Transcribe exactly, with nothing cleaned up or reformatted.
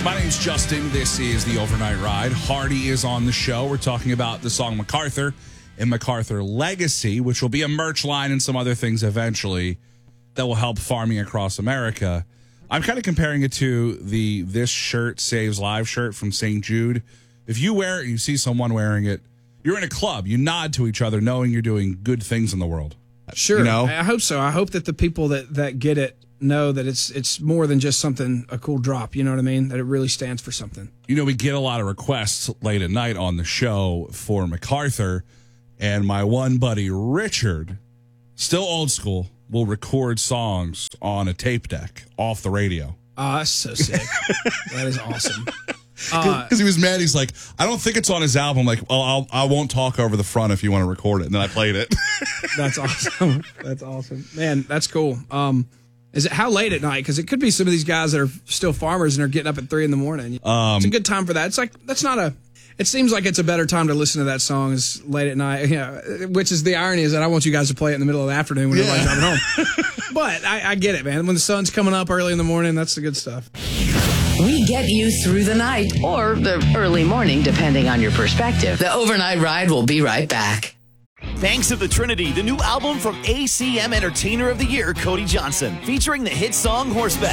My name's Justin. This is the Overnight Ride. Hardy is on the show. We're talking about the song MacArthur and MacArthur Legacy, which will be a merch line and some other things eventually that will help farming across America. I'm kind of comparing it to the This Shirt Saves Lives shirt from Saint Jude. If you wear it and you see someone wearing it, you're in a club. You nod to each other knowing you're doing good things in the world. Sure. You know? I hope so. I hope that the people that, that get it know that it's it's more than just something, a cool drop, you know what I mean? That it really stands for something. You know, we get a lot of requests late at night on the show for MacArthur, and my one buddy, Richard, still old school, will record songs on a tape deck off the radio. Oh, that's so sick. That is awesome. Uh, Because he was mad. He's like, I don't think it's on his album. Like, well, I'll, I won't talk over the front if you want to record it. And then I played it. That's awesome. That's awesome. Man, that's cool. Um, Is it how late at night? Because it could be some of these guys that are still farmers and are getting up at three in the morning. Um, it's a good time for that. It's like that's not a. It seems like it's a better time to listen to that song is late at night. You know, which is the irony is that I want you guys to play it in the middle of the afternoon when yeah. everybody's driving home. But I, I get it, man. When the sun's coming up early in the morning, that's the good stuff. We get you through the night or the early morning, depending on your perspective. The Overnight Ride will be right back. Banks of the Trinity, the new album from A C M Entertainer of the Year, Cody Johnson, featuring the hit song Horseback.